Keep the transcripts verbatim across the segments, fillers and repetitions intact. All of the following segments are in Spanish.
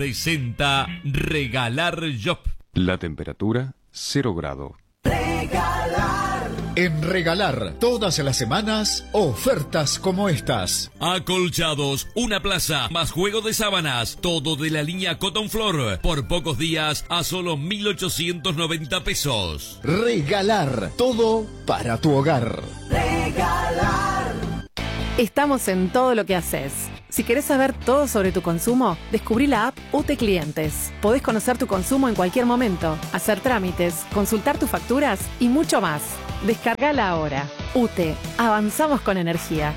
Presenta Regalar Shop. La temperatura, cero grado. Regalar. En Regalar, todas las semanas, ofertas como estas. Acolchados, una plaza, más juego de sábanas, todo de la línea Cotton Floor, por pocos días a solo mil ochocientos noventa pesos. Regalar, todo para tu hogar. Regalar. Estamos en todo lo que haces. Si querés saber todo sobre tu consumo, descubrí la app U T E Clientes. Podés conocer tu consumo en cualquier momento, hacer trámites, consultar tus facturas y mucho más. Descargala ahora. U T E. Avanzamos con energía.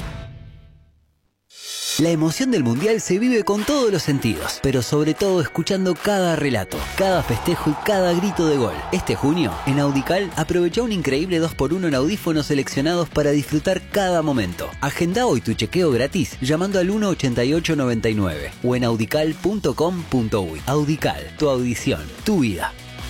La emoción del Mundial se vive con todos los sentidos, pero sobre todo escuchando cada relato, cada festejo y cada grito de gol. Este junio, en Audical, aprovecha un increíble dos por uno en audífonos seleccionados para disfrutar cada momento. Agenda hoy tu chequeo gratis llamando al uno ochenta y ocho noventa y nueve o en audical punto com punto uy. Audical, tu audición, tu vida.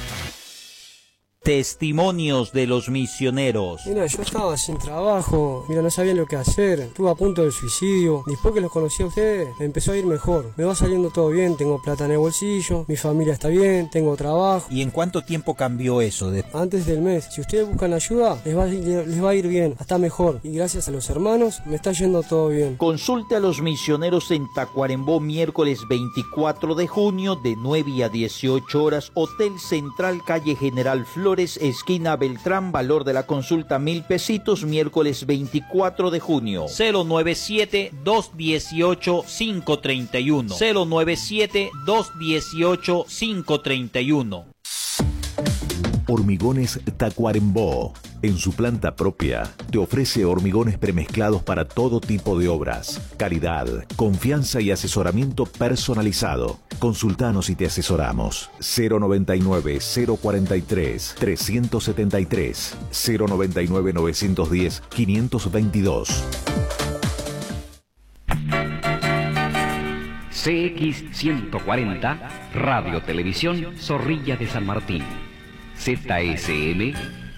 Testimonios de los misioneros. Mira, yo estaba sin trabajo, mira, no sabía lo que hacer, estuve a punto del suicidio. Después que los conocí a ustedes, me empezó a ir mejor. Me va saliendo todo bien, tengo plata en el bolsillo, mi familia está bien, tengo trabajo. ¿Y en cuánto tiempo cambió eso? De... Antes del mes. Si ustedes buscan ayuda, les va, a ir, les va a ir bien, hasta mejor. Y gracias a los hermanos, me está yendo todo bien. Consulte a los misioneros en Tacuarembó, miércoles veinticuatro de junio, de nueve a dieciocho horas, Hotel Central, calle General Flores, esquina Beltrán, valor de la consulta mil pesitos, miércoles veinticuatro de junio. Cero nueve siete, dos uno ocho, cinco tres uno. Cero nueve siete, dos uno ocho, cinco tres uno. Hormigones Tacuarembó. En su planta propia, te ofrece hormigones premezclados para todo tipo de obras. Calidad, confianza y asesoramiento personalizado. Consultanos y te asesoramos. cero noventa y nueve, cero cuarenta y tres, trescientos setenta y tres. cero noventa y nueve, novecientos diez, quinientos veintidós. C X ciento cuarenta, Radio Televisión Zorrilla de San Martín. Z S M